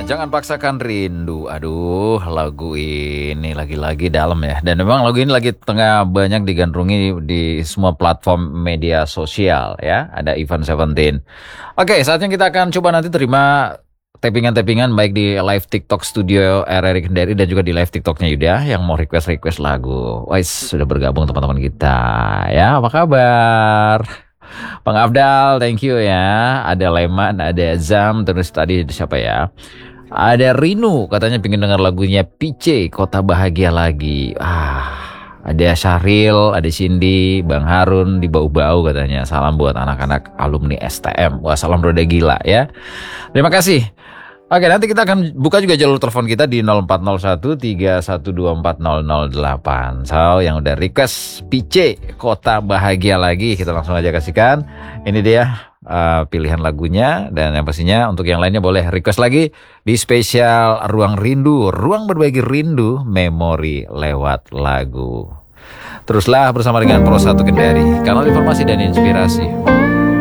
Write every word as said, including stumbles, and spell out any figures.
Jangan paksakan rindu. Aduh, lagu ini lagi-lagi dalam ya. Dan memang lagu ini lagi tengah banyak digandrungi di semua platform media sosial ya. Ada Ivan Seventeen. Oke, saatnya kita akan coba nanti terima tappingan-tappingan baik di live TikTok studio R R I Kendari dan juga di live TikToknya Yuda yang mau request-request lagu. Wais, sudah bergabung teman-teman kita ya. Apa kabar? Bang Afdal, thank you ya. Ada Leman, ada Zam, terus tadi siapa ya? Ada Rinu, katanya pengen dengar lagunya P C, Kota Bahagia Lagi. Ah, ada Syahril, ada Cindy, Bang Harun di Bau-Bau katanya. Salam buat anak-anak alumni S T M. Wah, salam roda gila ya. Terima kasih. Oke, nanti kita akan buka juga jalur telepon kita di nol empat nol satu tiga satu dua empat nol nol delapan. So, yang udah request P C, Kota Bahagia Lagi, kita langsung aja kasihkan. Ini dia uh, pilihan lagunya. Dan yang pastinya untuk yang lainnya boleh request lagi di spesial Ruang Rindu, Ruang Berbagi Rindu, Memori lewat lagu. Teruslah bersama dengan Pro satu Kendari, kanal informasi dan inspirasi.